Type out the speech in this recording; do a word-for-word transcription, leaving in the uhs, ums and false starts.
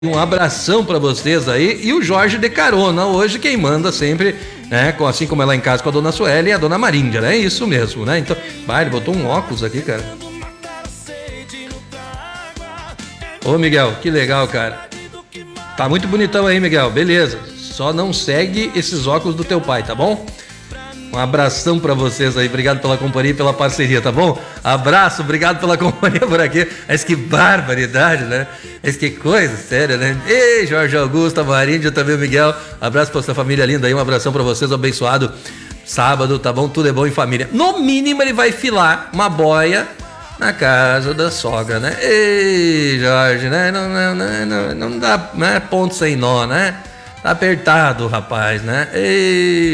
Um abração pra vocês aí. E o Jorge de carona, hoje quem manda sempre, né? Assim como é lá em casa com a dona Sueli e a dona Maríndia, né? Isso mesmo, né? Então, vai, ele botou um óculos aqui, cara. Ô, Miguel, que legal, cara. Tá muito bonitão aí, Miguel. Beleza. Só não segue esses óculos do teu pai, tá bom? Um abração pra vocês aí, obrigado pela companhia e pela parceria, tá bom? Abraço, obrigado pela companhia por aqui. Mas que barbaridade, né? Mas que coisa séria, né? Ei, Jorge Augusto, a Maríndia, também o Miguel. Abraço pra sua família linda aí, um abração pra vocês, um abençoado sábado, tá bom? Tudo é bom em família. No mínimo ele vai filar uma boia na casa da sogra, né? Ei, Jorge, né? Não, não, não, não, não dá, né? Ponto sem nó, né? Tá apertado, rapaz, né? Ei.